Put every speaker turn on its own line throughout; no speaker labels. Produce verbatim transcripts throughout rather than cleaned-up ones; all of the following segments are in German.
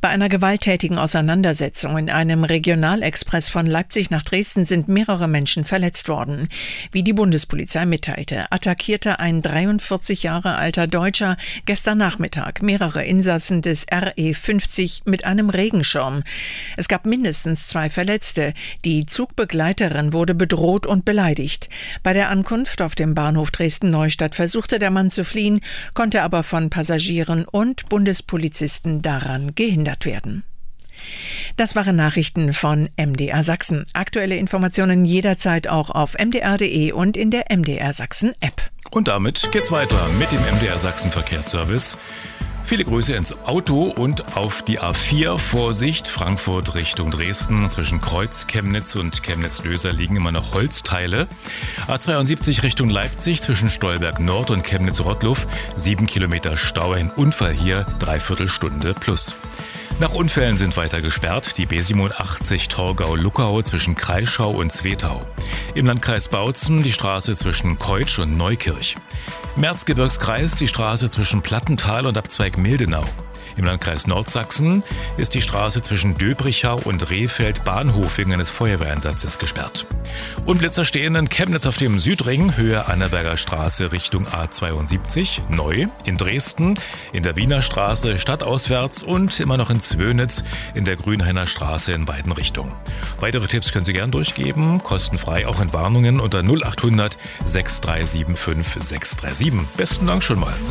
Bei einer gewalttätigen Auseinandersetzung in einem Regionalexpress von Leipzig nach Dresden sind mehrere Menschen verletzt worden. Wie die Bundespolizei mitteilte, attackierte ein dreiundvierzig Jahre alter Deutscher gestern Nachmittag mehrere Insassen des R E fünfzig mit einem Regenschirm. Es gab mindestens zwei Verletzte. Die Zugbegleiterin wurde bedroht und beleidigt. Bei der Ankunft auf dem Bahnhof Dresden-Neustadt versuchte der Mann zu fliehen, konnte aber von Passagieren und Bundespolizisten daran gehindert werden. Das waren Nachrichten von M D R Sachsen. Aktuelle Informationen jederzeit auch auf m d r punkt d e und in der M D R Sachsen App.
Und damit geht's weiter mit dem M D R Sachsen Verkehrsservice. Viele Grüße ins Auto und auf die A vier. Vorsicht, Frankfurt Richtung Dresden. Zwischen Kreuz, Chemnitz und Chemnitz-Löser liegen immer noch Holzteile. A zweiundsiebzig Richtung Leipzig zwischen Stolberg Nord und Chemnitz-Rottluff. Sieben Kilometer Stau, ein Unfall hier, dreiviertel Stunde plus. Nach Unfällen sind weiter gesperrt die B siebenundachtzig Torgau-Luckau zwischen Kreischau und Zwetau. Im Landkreis Bautzen die Straße zwischen Keutsch und Neukirch. Im Erzgebirgskreis die Straße zwischen Plattental und Abzweig Mildenau. Im Landkreis Nordsachsen ist die Straße zwischen Döbrichau und Rehfeld Bahnhof wegen eines Feuerwehreinsatzes gesperrt. Unblitzer stehen in Chemnitz auf dem Südring, Höhe Annaberger Straße Richtung A zweiundsiebzig, neu. In Dresden, in der Wiener Straße stadtauswärts und immer noch in Zwönitz in der Grünhainer Straße in beiden Richtungen. Weitere Tipps können Sie gern durchgeben, kostenfrei auch in Warnungen unter null acht hundert sechs drei sieben fünf sechs drei sieben. Besten Dank schon mal.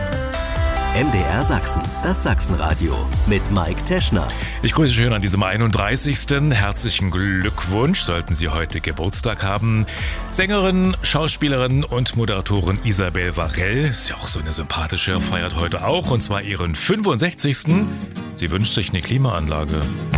M D R Sachsen, das Sachsenradio mit Mike Teschner.
Ich grüße schön an diesem einunddreißigsten Herzlichen Glückwunsch, sollten Sie heute Geburtstag haben. Sängerin, Schauspielerin und Moderatorin Isabel Varell, ist ja auch so eine sympathische, feiert heute auch, und zwar ihren fünfundsechzigsten Sie wünscht sich eine Klimaanlage.